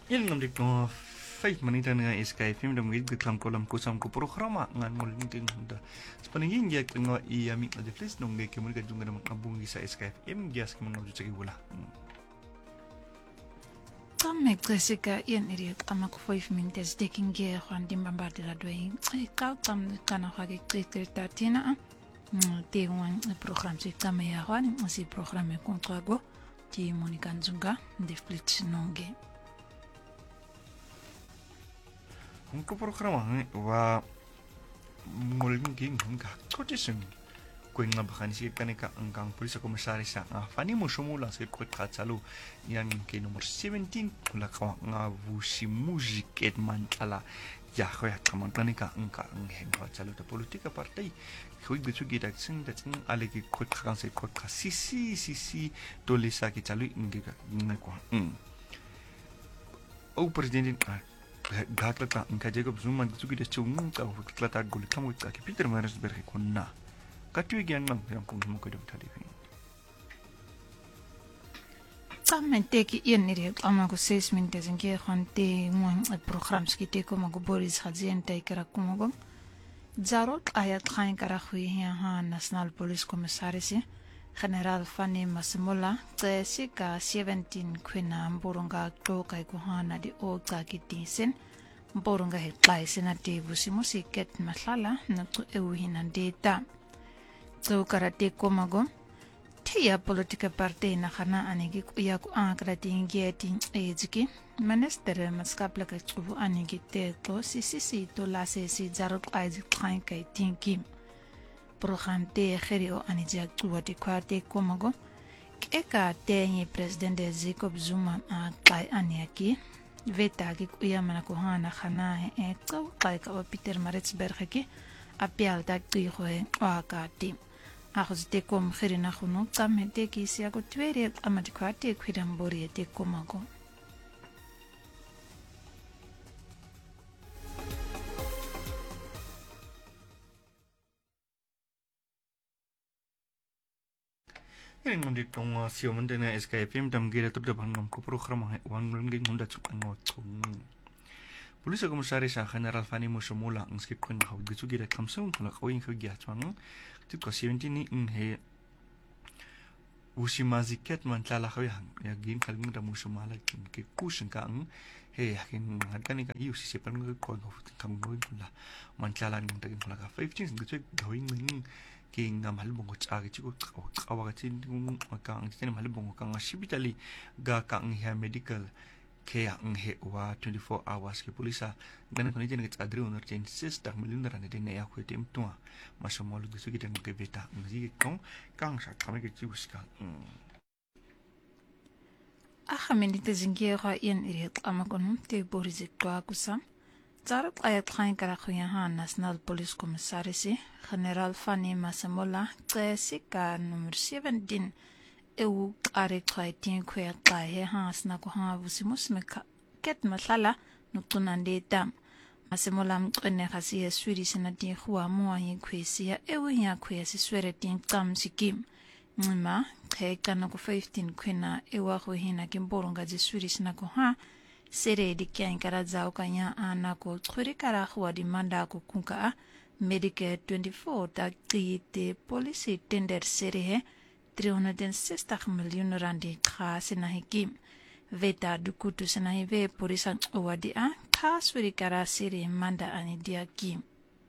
Ilngamdik no 5 menit nga SKFM da mugid gitlam kolam kusam ko programa ngan ngolin ting da spaningin yak ngo I ami na defles nong ge kemul ga junga nam abung sa SKFM gas kemul ngam jutsagi wala Tamek Jessica ien iri tamak 5 minutes deking ge Juan Dimbamba de la doing kau tam kana hage kriter tina te wan program si tame ya Juan si program kontrago ti Monica Nzunga defles nonge Ko programa wa ngolin king hangka kotising kuin nga bakan si kanika angkang polisi komisaris nga Fanny Moshomola sa kwet katsalu yang ke nomor 17 kula ka nga vusi music Mantala ya khoya kaman kanika angka nghen katsalu ta politika partai khoy bitu gidak sing dating alegi kwet kan sa kwet ka sisi tolisa ki chalu ingiga ngako o president Gatlata nka Jacob Zuma tsugi da chung ta klata gol kamu ta ki Peter Marisberg konna katui gian mang yang kung mo ko dum tadi fin Samen teki ien iri ama ko 6 minutes nge khante mo program skite ko mago Boris Khazien ta ikara kumogo Jarot ayat khain kara khui ha National Police Commissaris General Fanny Masemola tsika 17 kwena mboronga to kai ko hana di o ka kitisen mboronga he klai senati busimusi ket mahlala na to ewhina data so karate komago tia politika party na khana anigi ya ku akra tingetin ejiki minister maskapla ka tsubu anigi te to sisi to la sesi jarot aiz khain kai tinki program te kheri o anija tuwati kwate komago eka tenye president Jacob Zuma a kai aniaki veta ki kuyamana ko hana khana e to kai ka Peter Marisberg ki apial ta ki khoe akati akhuzte kom kheri na khunu tamete ki sia ko twere amati kwate kwidambori te komago Ini ngamdik tong sio mendena SKFM dam gira tu dapat ngam ko programa wan nging ngunda tsuk angot chung Polisi komisaris General Fanny Moshomola ang skip kun haw gitu gira kamsung kula kawing ko gya twang tu ko 17 ni he usimaziket Mantala khaw ya gin kalmung da Moshomala ke kushin ka ang he yakin hadkan ka yu si sepan ko kam go kula Mantala ng tagin kula ka 15 gitu gawing nging king malbong tsagi chigo awagatin makang tin malbong kang hospitali ga kang ha medical care ang he wa 24 hours ke polisa ganan ko nijin gits adri honor chain sister milindra ne ne ya ko tem to masomol gusu gitan ke beta ngi kong kang sa kame ke chibuska menite zingiera ien iri amakon te Boris kwa kusam Zarab ayat khain kara khuya National Police Commissaris General Fanny Masemola tsika number 17 eu are khai tin khuya ka he hasna ko ha busimus me ket mahlala nutunande dam Masemola mqene khasi eswiri senati khwa mo ayi khwesi eu ya khwesi swere tin kam sikim ngima khekana ko 15 khwena ewa kho hina kimboronga jiswiri senako ha sere di kyan kara zao kanya ana ko tsuri kara khwa di manda ko kunka Medicare 24 ta te policy tender sere he 360 million randi kha sena hikim veta dukutu sena hive polisan owadi a kha swiri kara sere manda ani dia kim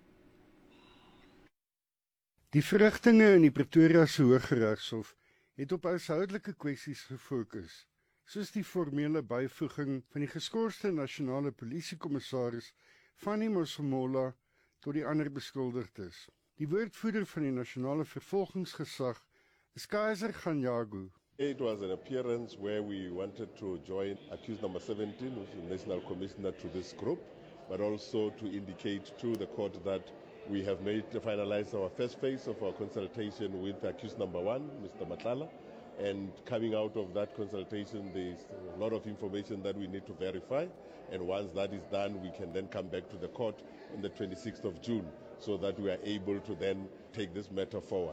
Die verrigtinge in die Pretoria se Hooggeregshof het op huishoudelike kwessies gefokus. Soos die formele byvoeging van die geskorste nasionale polisiekommissaris Fanny Moshomola tot die ander beskuldigdes. Die woordvoerder van die nasionale vervolgingsgesag is Kaiser Ganyagu. It was an appearance where we wanted to join accused number 17, who's the national commissioner, to this group, but also to indicate to the court that we have finalized our first phase of our consultation with accused number 1, Mr. Matlala. And coming out of that consultation, there's a lot of information that we need to verify. And once that is done, we can then come back to the court on the 26th of June so that we are able to then take this matter forward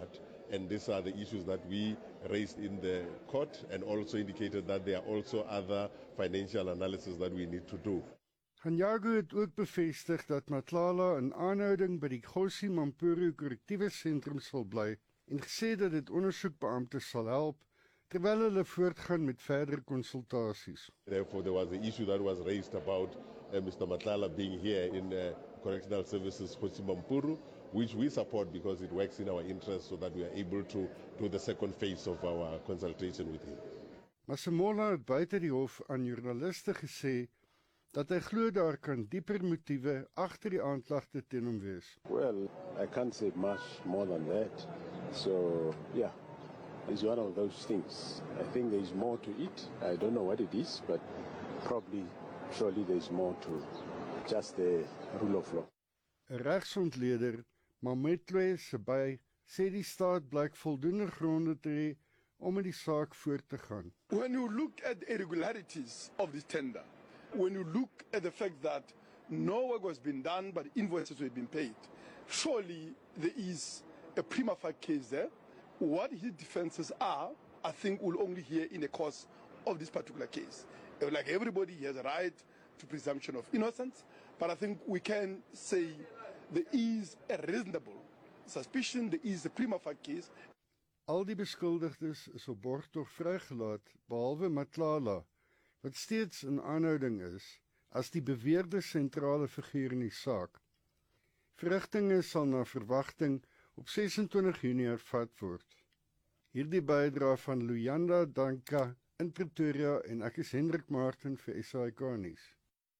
And these are the issues that we raised in the court and also indicated that there are also other financial analysis that we need to do. Hanyago het ook bevestig dat Matlala in aanhouding by die Gossi Mampuru korrektiewe sentrum sal bly en gesê dat dit ondersoekbeamptes sal help terwyl hulle voortgaan met verdere konsultasies. Therefore, there was the issue that was raised about Mr. Matlala being here in Correctional Services Gossi Mampuru, which we support because it works in our interest so that we are able to do the second phase of our consultation with him. Masemola het buite die hof aan joernaliste gesê dat hy glo daar kan dieper motiewe agter die aanklagte teen hom wees. Well, I can't say much more than that. So, yeah, it's one of those things. I think there's more to it. I don't know what it is, but surely there's more to just the rule of law. 'n Regsontleder, Mametloe Sebay, sê die staat blyk voldoende gronde te hê om met die saak voort te gaan. When you look at the irregularities of this tender, when you look at the fact that no work was being done but invoices were being paid, surely there is a prima facie case there. What his defenses are, I think we'll only hear in the course of this particular case. Like everybody, he has a right to presumption of innocence, but I think we can say there is a reasonable suspicion, there is a prima facie case. Al die beskuldigdes is op borgtog vrygelaat, behalwe Matlala, wat steeds in aanhouding is, as die beweerde sentrale figuur in die saak. Verrigtinge sal na verwagting op 26 Junie hervat word. Hierdie bydra van Luyanda Danka in Pretoria en ek is Hendrik Martin vir SAK nuus.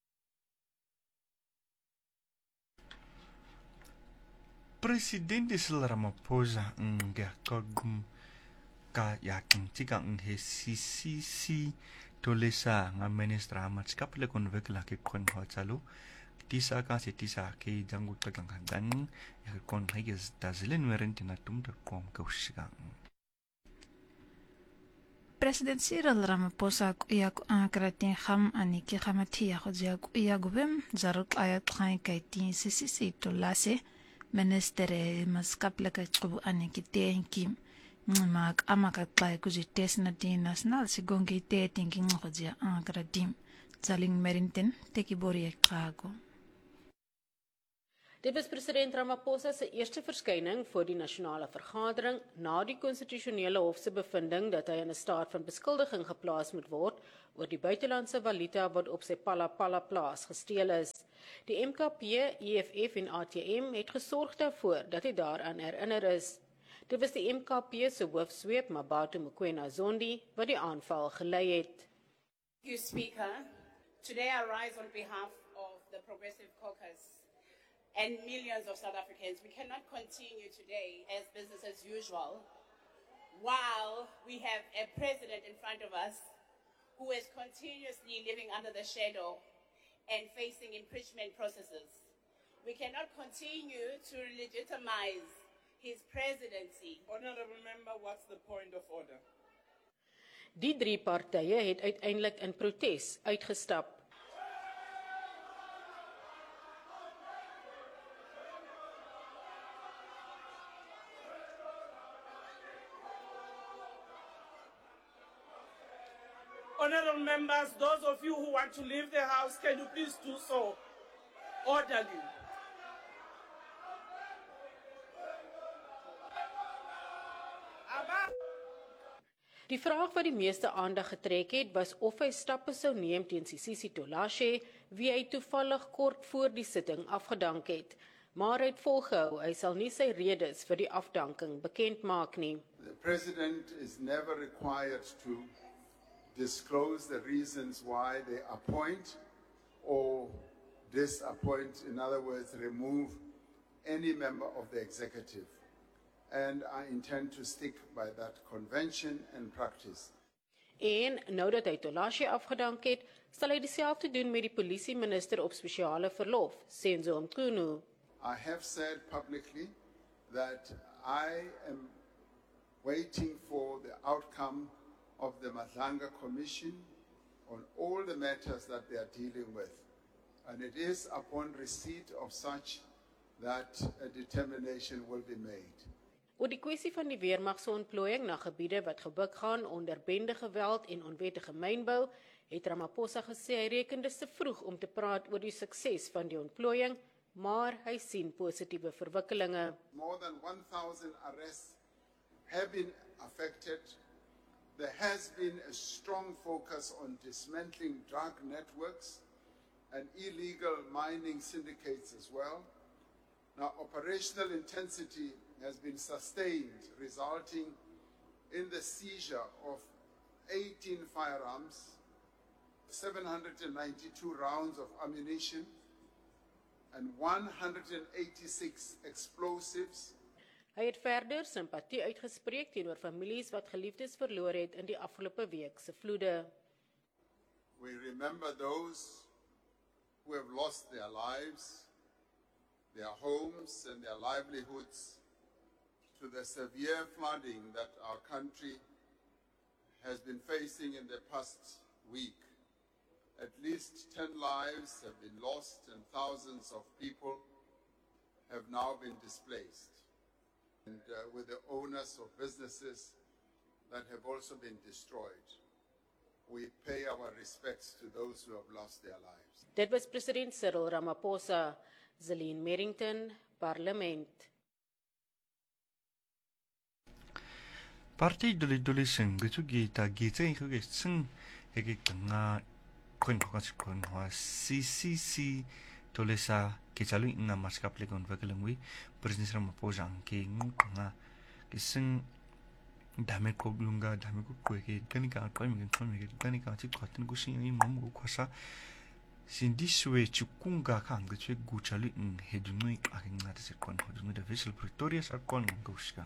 President Cyril Ramaphosa ngakagum ka yakin tika CCC tolesa nga ministra matskapile konvekla ke kon hotsalo tisa ka se tisa ke jangu tagangan ya kon higis dazilen werentina tumda kom kaushika. President Cyril Ramaphosa ya akratin kham aniki khamatia khojia ya gubem zaruk ayat khain kaitin CCC tolase Ministere maskaplaka kubu aniki tenki mak amakatlay kujites na din national sigongi te thinking ngojia agradim zaling merinten tekibori kago. Dit was president Ramaphosa se eerste verskyning voor die nasionale vergadering na die konstitusionele hof se bevinding dat hy in 'n staat van beskuldiging geplaas moet word oor die buitelandse valuta wat op sy Palapala plaas gesteel is. Die MKP, EFF en ATM het gesorg daarvoor dat hy daaraan herinner is. Dit was die MKP se hoofsweep Mabato Mokoena Zondi wat die aanval gelei het. Thank you, Speaker. Today I rise on behalf of the Progressive Caucus and millions of South Africans. We cannot continue today as business as usual while we have a president in front of us who is continuously living under the shadow and facing impeachment processes. We cannot continue to legitimize his presidency. Honorable member, what's the point of order? Die drie partye het uiteindelik in protes uitgestap. Honorable members, those of you who want to leave the house, can you please do so orderly? Die vraag wat die meeste aandag getrek het, was of hy stappe sou neem teen Sisisi Tolashe, wie hy toevallig kort voor die sitting afgedank het. Maar hy het volgehou, hy sal nie sy redes vir die afdanking bekend maak nie. The president is never required to disclose the reasons why they appoint or disappoint, in other words, remove any member of the executive. And I intend to stick by that convention and practice. En nou dat hy Tolashe afgedank het, sal hy dieselfde doen met die polisieminister op spesiale verlof, Senzo Mchunu. I have said publicly that I am waiting for the outcome of the Madlanga Commission on all the matters that they are dealing with. And it is upon receipt of such that a determination will be made. Oor die kwessie van die weermag se ontplooiing na gebiede wat gebuk gaan onder bendegeweld en onwettige mynbou, het Ramaphosa gesê hy reken dis te vroeg om te praat oor die sukses van die ontplooiing, maar hy sien positiewe verwikkelinge. More than 1,000 arrests have been affected. There has been a strong focus on dismantling drug networks and illegal mining syndicates as well. Now, operational intensity has been sustained, resulting in the seizure of 18 firearms, 792 rounds of ammunition, and 186 explosives. Hy het verder simpatie uitgespreek teenoor families wat geliefdes verloor het in die afgelope week se vloede. We remember those who have lost their lives, their homes and their livelihoods to the severe flooding that our country has been facing in the past week. At least 10 lives have been lost and thousands of people have now been displaced. And with the owners of businesses that have also been destroyed. We pay our respects to those who have lost their lives. Dit was president Cyril Ramaphosa, Zelene Merrington, Parlement. Party duli sing gitsugi ta gitse huge sing hege nga kon kon wa CCC tolesa kechalu nga maskaplik ontwikkelingwi president Ramaphosa ke nga kising dame ko lunga dame ko kweke kanika kwa mi kanika chi kwatin gusin yi mamu kwasa sindiswe chukunga kang che guchalu hedunui akinga de kon hodunu de visual Pretoria sa kon nguska.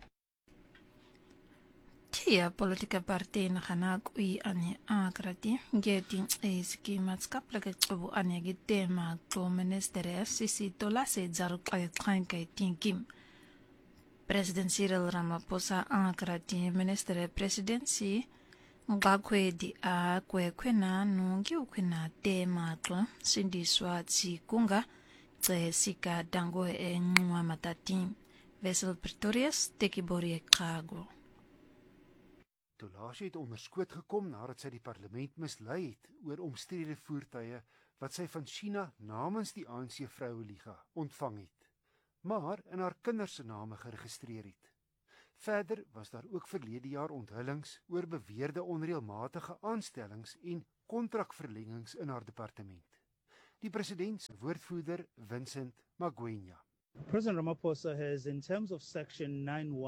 Tia politika partij naganak ui ane agrati getting eski matskaplike tsobu ane gitema to minister Sisi Tolase zarukay kay tinkim. President Cyril Ramaphosa agrati minister presidency ngakwe di a kwena nungi ukwena tema to sindiswa tsikunga tse sika dango nwa matatim Wessel Pretorius tekibori Kago. Tolase het onderskoot gekom nadat sy die parlement mislei het oor omstrede voertuie wat sy van China namens die ANC Vroueliga ontvang het, maar in haar kinders se name geregistreer het. Verder was daar ook verlede jaar onthullings oor beweerde onreëlmatige aanstellings en kontrakverlengings in haar departement. Die president se woordvoerder Vincent Magwenya. President Ramaphosa has, in terms of Section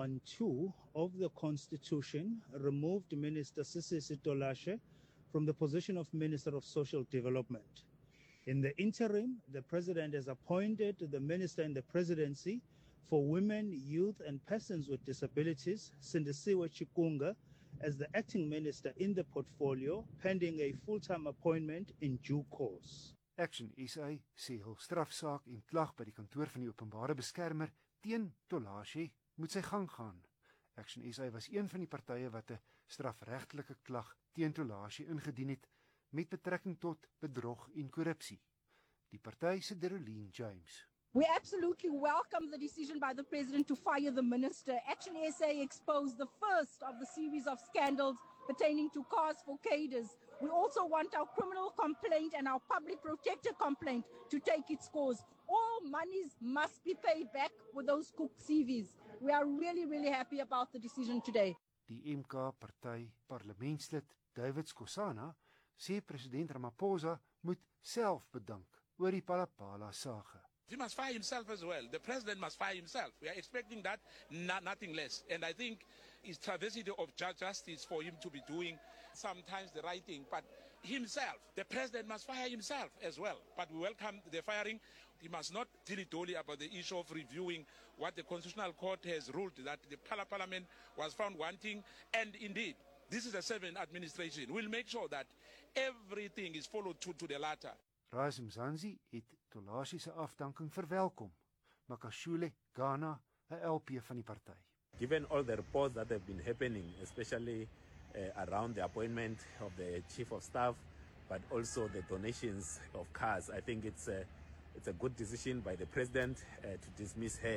912 of the Constitution, removed Minister Sisi Tolase from the position of Minister of Social Development. In the interim, the President has appointed the Minister in the Presidency for Women, Youth and Persons with Disabilities, Sindisiwe Chikunga, as the acting minister in the portfolio, pending a full-time appointment in due course. Action SA sê hul strafsaak en klag by die kantoor van die openbare beskermer teen Tolase moet sy gang gaan. Action SA was een van die partye wat 'n strafregtelike klag teen Tolase ingedien het met betrekking tot bedrog en korrupsie. Die party se Deroline James. We absolutely welcome the decision by the President to fire the Minister. Action SA exposed the first of the series of scandals pertaining to cars for cadres. We also want our criminal complaint and our public protector complaint to take its course. All monies must be paid back with those cooked CVs. We are really happy about the decision today. Die MK-party parlementslid David Skosana sê president Ramaphosa moet self bedink oor die Palapala sage. He must fire himself as well. The president must fire himself. We are expecting that, nothing less. And I think it's travesty of justice for him to be doing sometimes the right thing. But himself, the president must fire himself as well. But we welcome the firing. He must not dilly-dally about the issue of reviewing what the Constitutional Court has ruled, that the Parliament was found wanting. And indeed, this is a seven administration. We'll make sure that everything is followed to the latter. Rais Mzansi het Tolase se afdanking verwelkom. Makashule Ghana, 'n LP van die party. Given all the reports that have been happening, especially around the appointment of the Chief of Staff, but also the donations of cars, I think it's a good decision by the President to dismiss her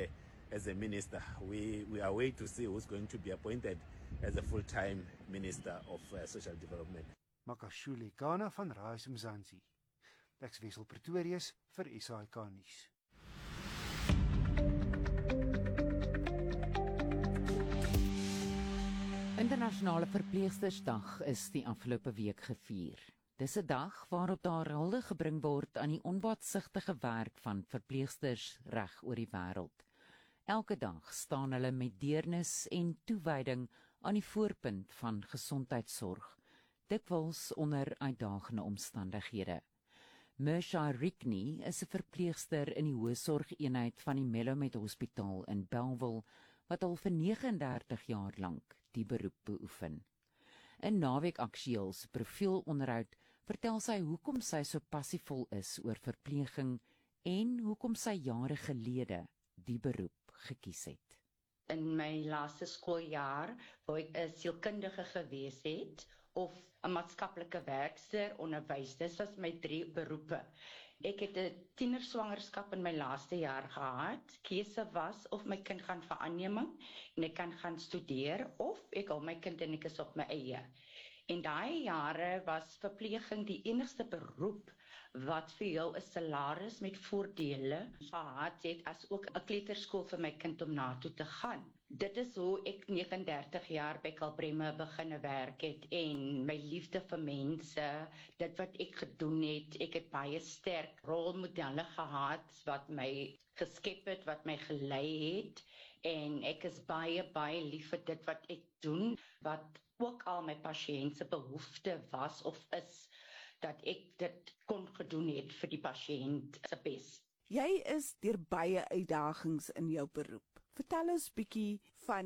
as a minister. We are waiting to see who's going to be appointed as a full-time Minister of Social Development. Makashule Ghana van Rise Mzansi. Ek's Wessel Pretorius vir SAK nuus. Internasionale Verpleegstersdag is die afgelope week gevier. Dis 'n dag waarop daar hulde gebring word aan die onbaatsigtige werk van verpleegsters reg oor die wêreld. Elke dag staan hulle met deernis en toewyding aan die voorpunt van gesondheidsorg, dikwels onder uitdagende omstandighede. Mersha Rickney is 'n verpleegster in die hoësorgeenheid van die Melomed Hospitaal in Bellville, wat al vir 39 jaar lank die beroep beoefen. In Naweek Aktueel se profielonderhoud vertel sy hoekom sy so passievol is oor verpleging en hoekom sy jare gelede die beroep gekies het. In my laaste skooljaar, waar ek 'n sielkundige gewees het, of 'n maatskaplike werkster, onderwys, dis was my 3 beroepe. Ek het 'n tienerswangerskap in my laaste jaar gehad. Keuse was of my kind gaan vir aanneming en ek kan gaan studeer, of ek hou my kind en ek is op my eie. En daai jare was verpleging die enigste beroep wat vir jou 'n salaris met voordele gehad het, as ook 'n kleuterskool vir my kind om na toe te gaan. Dit is hoe ek 39 jaar by Kalbremme begin werk het en my liefde vir mense, dit wat ek gedoen het, ek het baie sterk rolmodelle gehad wat my geskep het, wat my gelei het, en ek is baie lief vir dit wat ek doen, wat ook al my pasiënte se behoefte was of is, dat ek dit kon gedoen het vir die pasiënt se bes. Jy is deur baie uitdagings in jou beroep. Vertel ons bietjie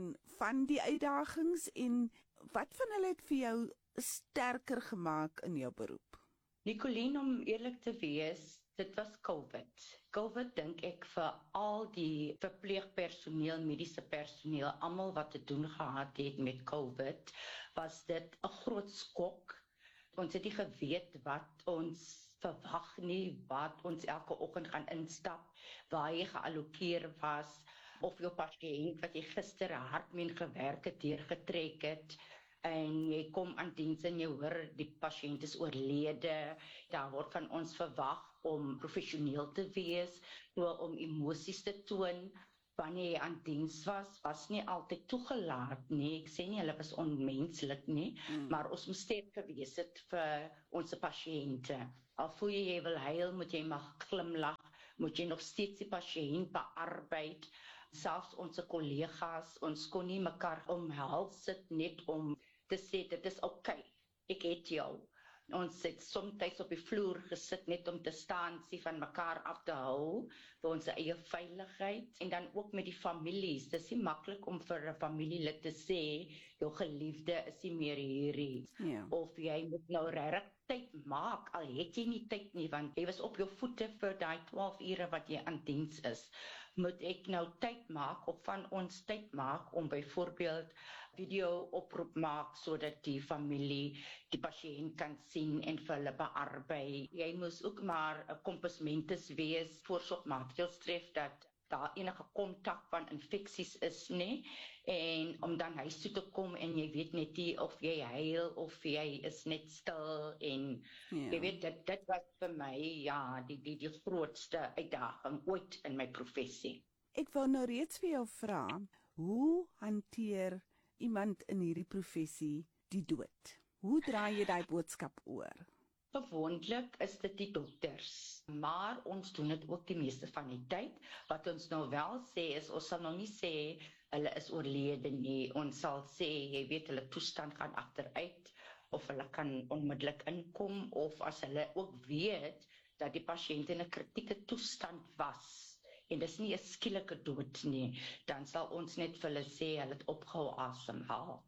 van die uitdagings en wat van hulle het vir jou sterker gemaak in jou beroep? Nicoline, om eerlik te wees, dit was COVID. COVID dink ek vir al die verpleegpersoneel, mediese personeel, almal wat te doen gehad het met COVID, was dit 'n groot skok. Ons het nie geweet wat ons verwag nie, wat ons elke oggend gaan instap, waar jy geallokeer was, of jou pasiënt wat jy gister hard mee gewerk het, deurgetrek het, en jy kom aan diens en jy hoor die pasiënt is oorlede. Daar word van ons verwag om professioneel te wees, om emosies te toon. Wanneer jy aan diens was nie altyd toegelaat nie. Ek sê nie hulle was onmenslik nie, maar ons moet sterk gewees het vir ons pasiënte. Al voel jy wil huil, moet jy mag glimlag, moet jy nog steeds die pasiënt bearbeid. Selfs ons kollegas, ons kon nie mekaar omhels sit net om te sê, dit is okay, ek het jou. Ons het soms op die vloer gesit net om te staan, sê van mekaar af te hou, vir ons eie veiligheid, en dan ook met die families. Dit is nie maklik om vir 'n familielid te sê, jou geliefde is nie meer hierdie, of jy moet nou regtig tyd maak, al het jy nie tyd nie, want jy was op jou voete vir die 12 ure wat jy aan diens is. Moet ek nou tyd maak, of van ons tyd maak, om byvoorbeeld video oproep maak, sodat die familie die pasiënt kan sien en vir hulle bearbei. Jy moes ook maar 'n kompasmentes wees, voorsorgmaatreëls tref, dat daar enige kontak van infeksies is nie, en om dan huis toe te kom en jy weet net nie of jy huil of jy is net stil, en jy weet, dit was vir my die grootste uitdaging ooit in my professie. Ek wou nou reeds vir jou vra, hoe hanteer iemand in hierdie professie die dood? Hoe draai jy daai boodskap oor? Gewoonlik is dit die dokters, maar ons doen dit ook die meeste van die tyd. Wat ons nou wel sê is, ons sal nou nie sê hulle is oorlede nie. Ons sal sê, jy weet, hulle toestand gaan agteruit, of hulle kan onmiddellik inkom, of as hulle ook weet dat die pasiënt in 'n kritieke toestand was, en dis nie 'n skielike dood nie, dan sal ons net vir hulle sê hulle het opgehou asemhaal.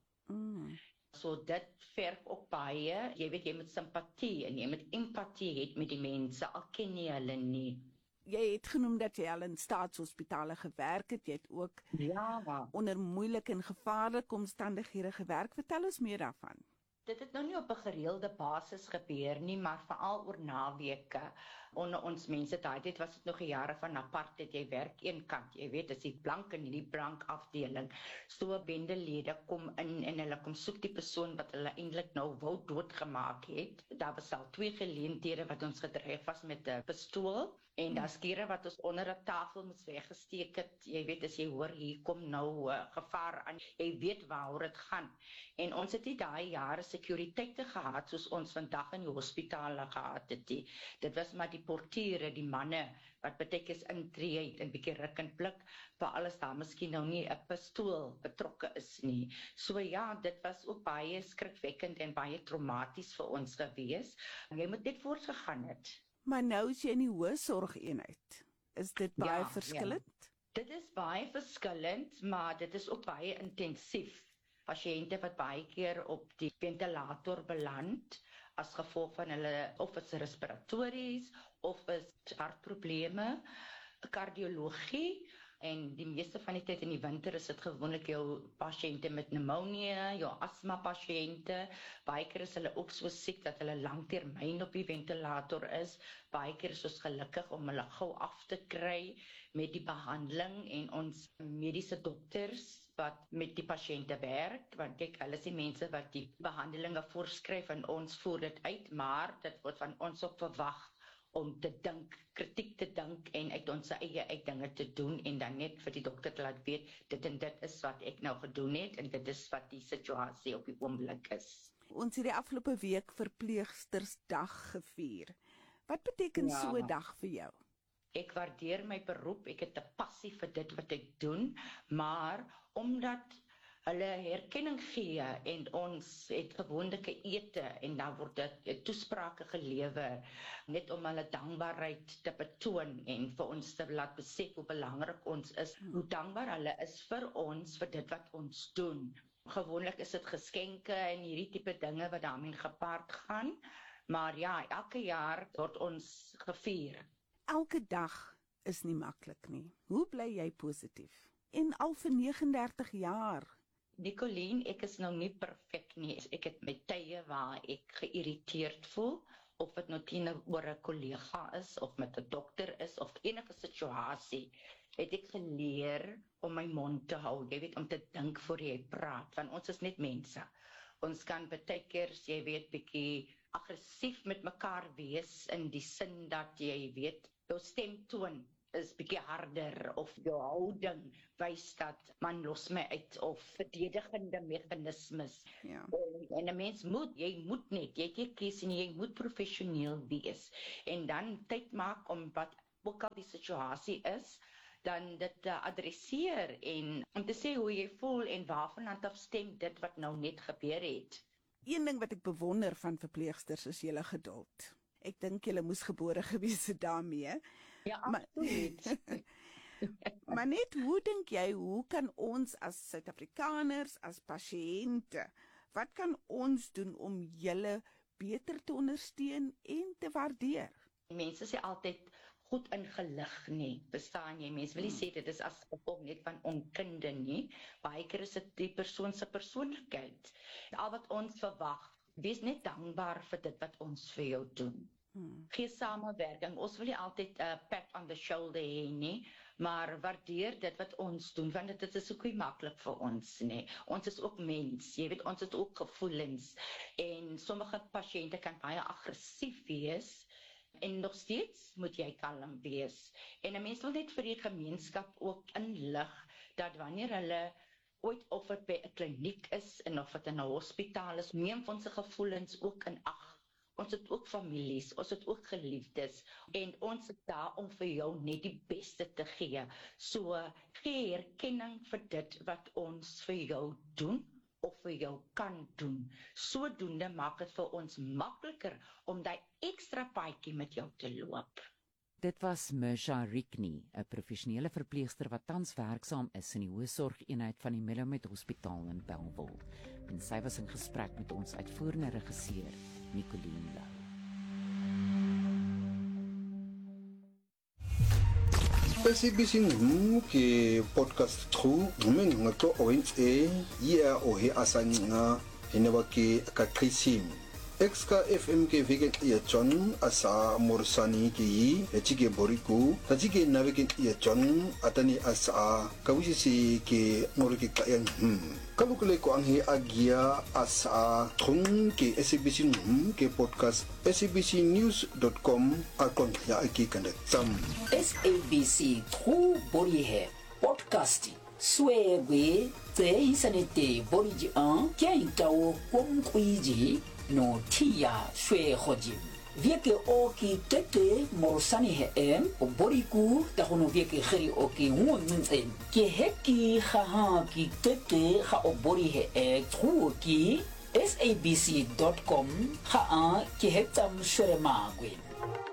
So dit verg ook baie, jy weet, jy moet simpatie en jy moet empatie hê met die mense, al ken jy hulle nie. Jy het genoem dat jy al in staatshospitale gewerk het, jy het ook onder moeilike en gevaarlike omstandighede gewerk. Vertel ons meer daarvan. Dit het nou nie op 'n gereelde basis gebeur nie, maar veral oor naweke onder ons mense. Dit was dit nog 'n jare van apartheid. Jy werk een kant, jy weet, as die blank in die blank afdeling. So bendelede kom in en hulle kom soek die persoon wat hulle eintlik nou wou doodgemaak het. Daar was al 2 geleenthede wat ons gedreig was met 'n pistool. En daar's kere wat ons onder 'n tafel moes weggesteek het. Jy weet, as jy hoor hier kom nou gevaar aan, jy weet waaroor dit gaan. En ons het nie daai jare sekuriteite gehad soos ons vandag in die hospitale gehad het. Dit was maar die portiere, die manne wat baie intree het en bietjie ruk en blik, vir alles daar miskien nou nie 'n pistool betrokke is nie. So ja, dit was ook baie skrikwekkend en baie traumaties vir ons gewees. Jy moet net voortgegaan het. Maar nou is jy in die hoë sorgeenheid. Is dit baie verskillend? Ja. Dit is baie verskillend, maar dit is ook baie intensief. Pasiënte wat baie keer op die ventilator beland as gevolg van hulle of is respiratories of is hartprobleme, kardiologie. En die meeste van die tyd in die winter is dit gewoonlik jou pasiënte met pneumonie, jou asma pasiënte. Baie keer is hulle ook so siek dat hulle langtermyn op die ventilator is. Baie keer is ons gelukkig om hulle gou af te kry met die behandeling en ons mediese dokters wat met die pasiënte werk, want kyk, hulle is die mense wat die behandelinge voorskryf en ons voer dit uit, maar dit word van ons ook verwag om te dink, kritiek te dink en uit ons eie uit dinge te doen en dan net vir die dokter te laat weet, dit en dit is wat ek nou gedoen het en dit is wat die situasie op die oomblik is. Ons het die afgelope week Verpleegstersdag gevier. Wat beteken so 'n dag vir jou? Ek waardeer my beroep, ek het 'n passie vir dit wat ek doen, maar omdat hulle herkenning gee en ons het gewonderlike ete en dan word dit toesprake gelewer net om hulle dankbaarheid te betoon en vir ons te laat besef hoe belangrik ons is, hoe dankbaar hulle is vir ons vir dit wat ons doen. Gewoonlik is dit geskenke en hierdie tipe dinge wat daarmee gepaard gaan, maar ja, elke jaar word ons gevier. Elke dag is nie maklik nie. Hoe bly jy positief? En al vir 39 jaar. Nicoline, ek is nou nie perfek nie. Ek het my tye waar ek geïrriteerd voel, of dit nou teenoor 'n kollega is, of met 'n dokter is, of enige situasie, het ek geleer om my mond te hou, jy weet, om te dink voor jy praat, want ons is net mense. Ons kan baie keer, jy weet, bietjie aggressief met mekaar wees, in die sin dat jy weet, jou stemtoon is bietjie harder, of jou houding wys dat man los my uit, of verdedigende mechanismes. Ja. En 'n mens jy moet net, jy het nie keuse nie, jy moet professioneel wees, en dan tyd maak om wat ook al die situasie is, dan dit adresseer, en om te sê hoe jy voel, en waarvan hand afstem dit wat nou net gebeur het. Een ding wat ek bewonder van verpleegsters is julle geduld. Ek dink julle moes gebore gewees het daarmee. Ja, absoluut. Maar net, hoe dink jy, hoe kan ons as Suid-Afrikaners, as pasiënte, wat kan ons doen om julle beter te ondersteun en te waardeer? Mense sê altyd goed ingelig nie, verstaan jy? Mense wil nie sê dit is as gevolg net van onkunde nie. Baie keer is dit die persoon se persoonlikheid. Al wat ons verwag, wees net dankbaar vir dit wat ons vir jou doen. Gee samewerking. Ons wil nie altyd 'n pat on the shoulder hê nie, maar waardeer dit wat ons doen, want dit is ook nie maklik vir ons nie. Ons is ook mens, jy weet, ons het ook gevoelens, en sommige pasiënte kan baie aggressief wees, en nog steeds moet jy kalm wees. En 'n mens wil net vir die gemeenskap ook inlig, dat wanneer hulle ooit of dit by 'n kliniek is, en of dit in 'n hospitaal is, neem ons se gevoelens ook in ag. Ons het ook families, ons het ook geliefdes, en ons is daar om vir jou net die beste te gee. So, gee erkenning vir dit wat ons vir jou doen, of vir jou kan doen. Sodoende maak dit vir ons makliker om daai ekstra paadjie met jou te loop. Dit was Mersha Rikni, 'n professionele verpleegster wat tans werksaam is in die hoësorgeenheid van die Melomed Hospitaal in Bellville. En sy was in gesprek met ons uitvoerende regisseur, Nicoline Lou. SABC ke podcast tru men ngato oint e ya o he asanqa hinewa ke kakrisim Exka FM ke vegan ia John asa morsani ke yi chike boriku tajike navekin ia John atani asa kawisi ke ngorike kayang kalukule ko ang agia asa thung ke SABC ke podcast sabcnews.com akon ya aki kandak sam SABC True Body Hair Podcasting Swebe te isanete body an kya tao kom kuiji no tia shwe hojim vieke oki tete morsani he o boriku ta hono vieke kheri oki wonzen ke heki ha ki tete ha o bori he tru ki sabc.com ha ke hetam shore magwin